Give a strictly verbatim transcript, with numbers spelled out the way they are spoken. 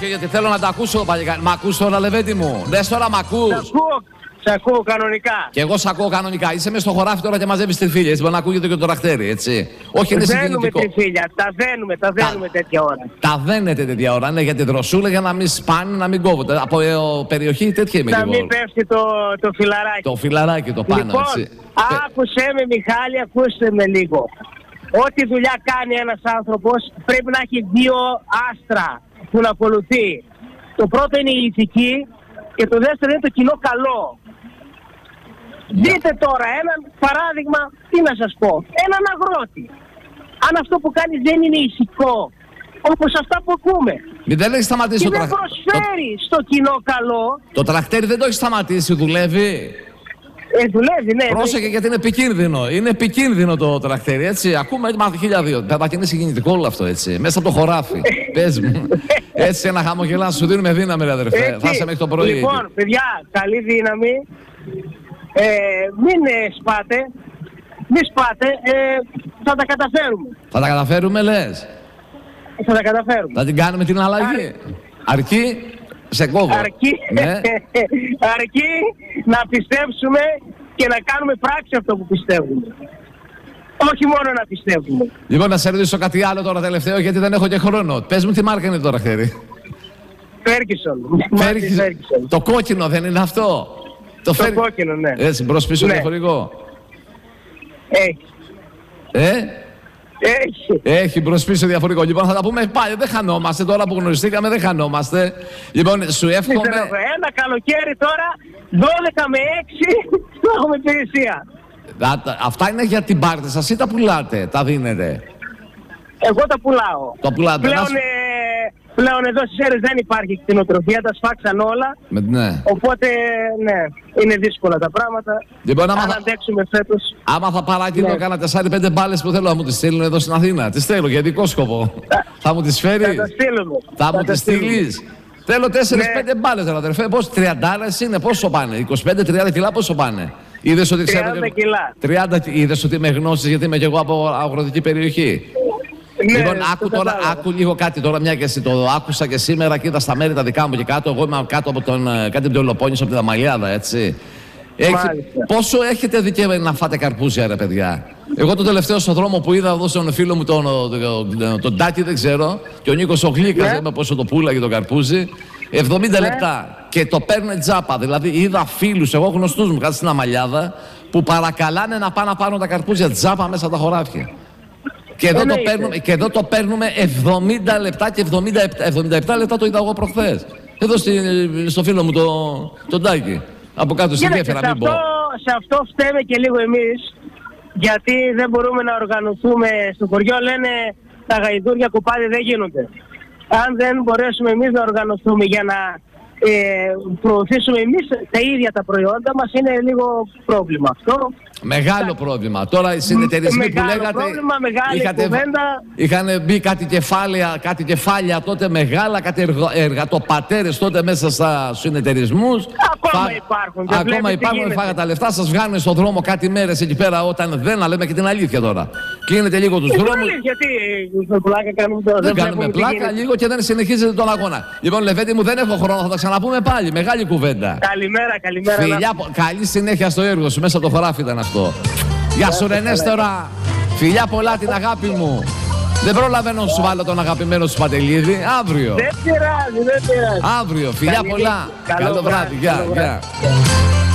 όχι, γιατί θέλω να τα ακούσω. Μ' ακούς τώρα, Λεβέντη μου? Δες τώρα, μ' ακούς? Σ' ακούω, σ' ακούω κανονικά. Και εγώ σ' ακούω κανονικά. Είσαι μες στο χωράφι τώρα και μαζεύεις τριφύλια. Έτσι μπορεί να ακούγεται και το τρακτέρι, έτσι. Όχι, είναι Δένουμε συγκινητικό. τριφύλια, τα δένουμε, τα δένουμε τέτοια ώρα. Τα δένετε τέτοια ώρα, ναι, για τη δροσούλα, για να μην σπάνε, να μην κόβονται. Από ε, ο, περιοχή τέτοια είμαι Να εγώ. μην πέφτει το, το φιλαράκι. Το φιλαράκι το πάνω, Λοιπόν, έτσι. άκουσέ με Μιχάλη, ακούστε με λίγο. Ό,τι δουλειά κάνει ένας άνθρωπος πρέπει να έχει δύο άστρα που να ακολουθεί. Το πρώτο είναι η ηθική και το δεύτερο είναι το κοινό καλό. Δείτε τώρα ένα παράδειγμα, τι να σας πω, έναν αγρότη. Αν αυτό που κάνει δεν είναι ηθικό, όπως αυτά που ακούμε, Μην δεν έχει σταματήσει και το δεν τρακτέρι. προσφέρει στο κοινό καλό, Το, το τρακτέρι δεν το έχει σταματήσει, δουλεύει. ε, δουλεύει, ναι. Πρόσεχε γιατί είναι επικίνδυνο. Είναι επικίνδυνο το τρακτέρι, έτσι. Ακούμε μάθει χίλια δύο. Θα είναι συγκινητικό όλο αυτό, έτσι. Μέσα από το χωράφι. Πες μου. Έτσι ένα χαμογελά σου δίνουμε δύναμη, ρε αδερφέ. Έτσι. Θα είσαι μέχρι το πρωί. Λοιπόν, παιδιά, καλή δύναμη. Ε, μην ε, σπάτε. Μην σπάτε. Ε, θα τα καταφέρουμε. Θα τα καταφέρουμε, λες? Θα τα καταφέρουμε. Θα την κάνουμε την αλλαγή. Αρκεί. Σε κόβω. Αρκεί, Ναι. αρκεί να πιστέψουμε και να κάνουμε πράξη αυτό που πιστεύουμε. Όχι μόνο να πιστεύουμε. Λοιπόν, να σε ρωτήσω κάτι άλλο τώρα τελευταίο, γιατί δεν έχω και χρόνο. Πες μου τι μάρκα είναι το τρακτέρι. Φέργκισον. Ferguson. Το κόκκινο δεν είναι αυτό? Το Fer- κόκκινο, ναι. Έτσι, μπρος πίσω Ναι. διαφορικό. Έχει. Ε, Έχει. έχει μπρος πίσω διαφορικό. Λοιπόν, θα τα πούμε πάλι. Δεν χανόμαστε τώρα που γνωριστήκαμε, δεν χανόμαστε. Λοιπόν, σου εύχομαι. Ένα καλοκαίρι τώρα, δώδεκα με έξι, θα έχουμε υπηρεσία. Α, τα- Αυτά είναι για την πάρτι σας ή τα πουλάτε, τα δίνετε? Εγώ τα πουλάω. Το πουλάτε. Πλέον, Να σου- ε, πλέον εδώ στις Σέρρες δεν υπάρχει κτηνοτροφία, τα σφάξαν όλα. Με, ναι. Οπότε, ναι, είναι δύσκολα τα πράγματα. Λοιπόν, άμα Αν θα, αντέξουμε φέτος. άμα θα παράγγειλω Ναι. κάνα τεσσάρι πέντε μπάλες που θέλω να μου τις στείλουν εδώ στην Αθήνα. Τις θέλω για δικό σκοπό. Θα μου τις Θα φέρεις? τα στείλουμε. Θα μου τα τις στείλουμε. στείλεις? Θέλω τέσσερις πέντε Ναι. μπάλες, ρε αδερφέ. Πώς, τριαντάρες είναι, πόσο πάνε? είκοσι πέντε τριάντα κιλά πόσο πάνε? Είδες ότι ξέρω. τριάντα κιλά. τριάντα, είδες ότι είμαι γνώσης γιατί είμαι και εγώ από αγροτική περιοχή. Ναι, Λοιπόν, το άκου τώρα, κατάλαβα. άκου λίγο κάτι τώρα, μια και εσύ το άκουσα και σήμερα και είδα στα μέρη τα δικά μου και κάτω. Εγώ είμαι κάτω από τον, ε, κάτι από τον Πελοπόννησο, από τη Δαμαλιάδα, έτσι. Έχει, Μάλιστα. πόσο έχετε δικαίωμα να φάτε καρπούζια, ρε παιδιά? Εγώ το τελευταίο στον δρόμο που είδα εδώ στον φίλο μου τον, τον, τον, τον Τάκη, δεν ξέρω, και ο Νίκος ο Γλύκας, Ναι. δεν είπα πόσο το πουλάγε το καρπούζι. εβδομήντα λεπτά και το παίρνουν τζάπα. Δηλαδή είδα φίλους, εγώ γνωστούς μου, κάτω στην Αμαλιάδα, που παρακαλάνε να πάνε να πάρουν τα καρπούζια τζάπα μέσα από τα χωράφια. Και εδώ, το Εννοείται. παίρνουμε, και εδώ το παίρνουμε εβδομήντα λεπτά και εβδομήντα επτά, εβδομήντα επτά λεπτά το είδα εγώ προχθές. Εδώ στη, στο φίλο μου τον το Τάκη. Από κάτω στη Κοίταξε, γέφυρα, σε μην πω. αυτό, σε αυτό φταίμε και λίγο εμείς, γιατί δεν μπορούμε να οργανωθούμε. Στο χωριό λένε τα γαϊδούρια κουπάδι δεν γίνονται. Αν δεν μπορέσουμε εμείς να οργανωθούμε για να ε, προωθήσουμε εμείς τα ίδια τα προϊόντα μας, είναι λίγο πρόβλημα αυτό. Μεγάλο πρόβλημα. Τώρα οι συνεταιρισμοί που Μεγάλο λέγατε. πρόβλημα, μεγάλη κουβέντα. Είχαν μπει κάτι κεφάλαια, κάτι κεφάλαια τότε μεγάλα, κάτι εργο, εργατοπατέρες τότε μέσα στα συνεταιρισμούς. Ακόμα υπάρχουν, δεν Ακόμα βλέπεις τι υπάρχουν, γίνεται. φάγα τα λεφτά, σας βγάλουν στον δρόμο κάτι μέρες εκεί πέρα όταν δεν, να λέμε και την αλήθεια τώρα. Κλείνετε λίγο τους Ε, δρόμους. πάλι, γιατί με πλάκα κάνουμε τώρα. Δεν κάνουμε βλέπουμε τι πλάκα γίνεται. λίγο και δεν συνεχίζετε τον αγώνα. Λοιπόν, Λεβέντη μου, δεν έχω χρόνο, θα τα ξαναπούμε πάλι. Μεγάλη κουβέντα. Καλημέρα, καλημέρα. Φιλιά, πο- καλή συνέχεια στο έργο σου. Μέσα από το χωράφι ήταν αυτό. Γεια σου, Ρενέστορα. Φιλιά πολλά την αγάπη μου. Δεν προλαβαίνω να σου βάλω τον αγαπημένο σου Παντελίδη. Αύριο. Δεν πειράζει, δεν πειράζει. Αύριο. Φιλιά Καλή πολλά. νύχτα. Καλό Καλό βράδυ. βράδυ, Γεια. καλό Γεια. βράδυ.